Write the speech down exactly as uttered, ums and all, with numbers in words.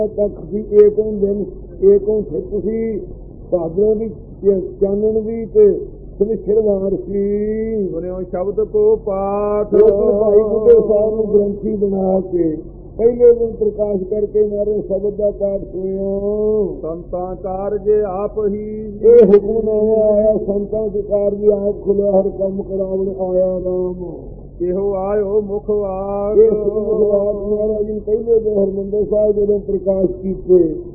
ਤੱਕ ਵੀ ਏਕੋਂ ਦਿਨ ਏਕੋਂ ਠਿੱਕ ਸੀ, ਭਾਦਰੋਂ ਦੀ ਚਾਨਣ ਦੀ ਤੇ ਸ਼ਿਰਵਾਰ ਸੀ। ਸੁਣਿਓ ਸ਼ਬਦ ਕੋ ਪਾਠ ਭਾਈ ਬੁੱਢੇ ਸਾਹਿਬ ਨੂੰ ਗ੍ਰੰਥੀ ਬਣਾ ਕੇ ਪਹਿਲੇ ਦਿਨ ਪ੍ਰਕਾਸ਼ ਕਰਕੇ ਮਾਰੇ ਸ਼ਬਦ ਦਾ ਪਾਠ ਸੁਣਿਓ। ਸੰਤਾਂ ਕਾਰਜ ਆਪ ਹੀ ਇਹ ਹੁਕਮਨਾਮਾ ਆਇਆ, ਸੰਤਾਂ ਦੇ ਕਾਰਜ ਆਪ ਖੁੱਲਿਆ, ਹਰ ਕੰਮ ਕਰਾਵਣ ਆਇਆ ਰਾਮ। ਇਹੋ ਆਇਓ ਮੁਖ ਵਾਕ। ਇਹ ਮੁਖ ਵਾਕ ਮਹਾਰਾਜ ਜੀ ਪਹਿਲੇ ਦਿਨ ਹਰਿਮੰਦਰ ਸਾਹਿਬ ਜਦੋਂ ਪ੍ਰਕਾਸ਼ ਕੀਤੇ